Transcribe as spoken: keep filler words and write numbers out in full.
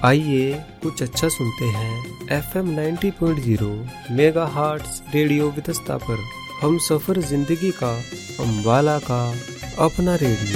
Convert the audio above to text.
आइए कुछ अच्छा सुनते हैं F M ninety point zero mega hearts radio Vitasta पर। हम सफर जिंदगी का, अम्बाला का अपना रेडियो।